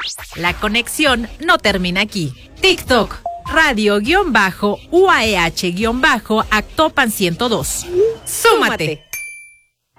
La conexión no termina aquí. TikTok, radio-UAEH-Actopan 102. ¡Súmate!